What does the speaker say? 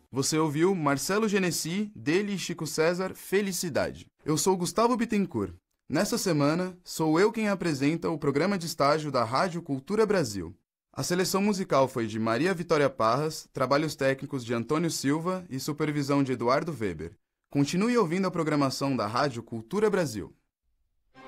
Você ouviu Marcelo Genesi, dele e Chico César, Felicidade. Eu sou Gustavo Bittencourt. Nessa semana, sou eu quem apresenta o programa de estágio da Rádio Cultura Brasil. A seleção musical foi de Maria Vitória Parras, trabalhos técnicos de Antônio Silva e supervisão de Eduardo Weber. Continue ouvindo a programação da Rádio Cultura Brasil.